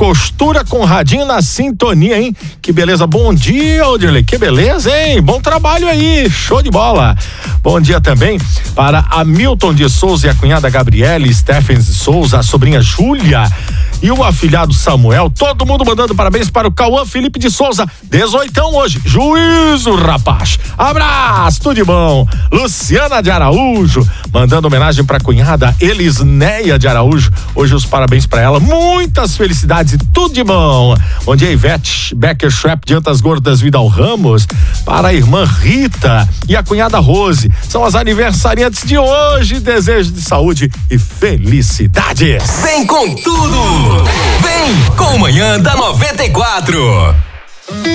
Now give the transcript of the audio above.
Costura Conradinho na sintonia, hein? Que beleza. Bom dia, Odirley. Que beleza, hein? Bom trabalho aí. Show de bola. Bom dia também para Hamilton de Souza e a cunhada Gabriele, Stephens de Souza, a sobrinha Júlia e o afilhado Samuel. Todo mundo mandando parabéns para o Cauã Felipe de Souza, 18ão hoje. Juízo, rapaz. Abraço, tudo de bom. Luciana de Araújo, mandando homenagem para a cunhada Elisneia de Araújo. Hoje os parabéns para ela. Muitas felicidades e tudo de bom. Bom dia, Ivete Becker Schrepp de Antas Gordas Vidal Ramos, para a irmã Rita e a cunhada Rose. São as aniversariantes de hoje. Desejo de saúde e felicidades. Vem com tudo! Vem com o Manhã da 94.